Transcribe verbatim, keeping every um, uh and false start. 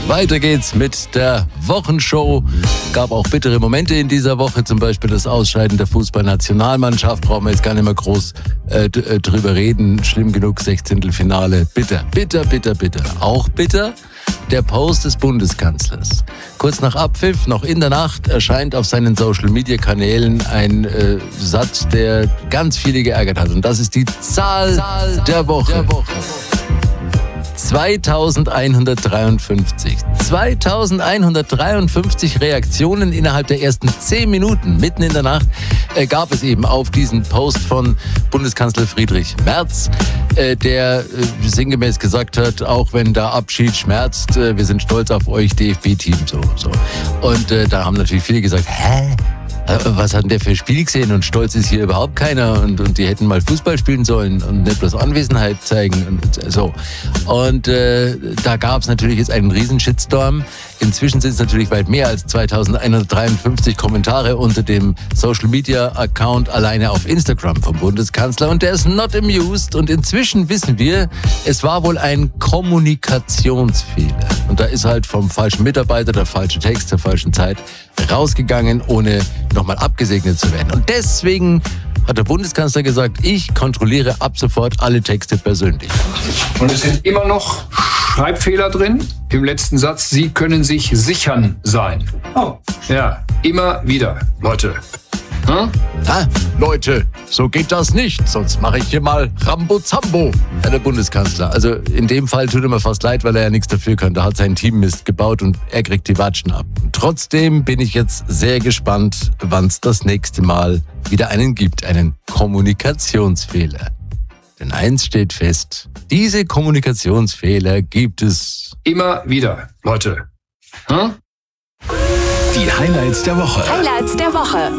Weiter geht's mit der Wochenshow. Gab auch bittere Momente in dieser Woche, zum Beispiel das Ausscheiden der Fußballnationalmannschaft. Brauchen wir jetzt gar nicht mehr groß äh, d- äh, drüber reden. Schlimm genug, Sechzehntelfinale. Bitter, bitter, bitter, bitter. Auch bitter der Post des Bundeskanzlers. Kurz nach Abpfiff, noch in der Nacht, erscheint auf seinen Social-Media-Kanälen ein äh, Satz, der ganz viele geärgert hat. Und das ist die Zahl, Zahl der Woche. Der Woche. zweitausendeinhundertdreiundfünfzig. zweitausendeinhundertdreiundfünfzig Reaktionen innerhalb der ersten zehn Minuten, mitten in der Nacht, äh, gab es eben auf diesen Post von Bundeskanzler Friedrich Merz, äh, der äh, sinngemäß gesagt hat, auch wenn der Abschied schmerzt, äh, wir sind stolz auf euch, D F B-Team. So, so. Und äh, da haben natürlich viele gesagt, hä? Was hat denn der für ein Spiel gesehen und stolz ist hier überhaupt keiner und, und die hätten mal Fußball spielen sollen und nicht bloß Anwesenheit zeigen und so. Und äh, da gab es natürlich jetzt einen riesen Shitstorm. Inzwischen sind es natürlich weit mehr als zweitausendeinhundertdreiundfünfzig Kommentare unter dem Social-Media-Account alleine auf Instagram vom Bundeskanzler und der ist not amused und inzwischen wissen wir, es war wohl ein Kommunikationsfehler. Und da ist halt vom falschen Mitarbeiter der falsche Text zur falschen Zeit rausgegangen, ohne nochmal abgesegnet zu werden. Und deswegen hat der Bundeskanzler gesagt, ich kontrolliere ab sofort alle Texte persönlich. Und es sind immer noch Schreibfehler drin. Im letzten Satz, Sie können sich sichern sein. Oh. Ja, immer wieder, Leute. Hm? Ah, Leute, so geht das nicht. Sonst mache ich hier mal Rambo-Zambo, Herr der Bundeskanzler. Also in dem Fall tut er mir fast leid, weil er ja nichts dafür kann. Da hat sein Team Mist gebaut und er kriegt die Watschen ab. Und trotzdem bin ich jetzt sehr gespannt, wann es das nächste Mal wieder einen gibt, einen Kommunikationsfehler. Denn eins steht fest, diese Kommunikationsfehler gibt es immer wieder, Leute. Hm? Die Highlights der Woche. Highlights der Woche.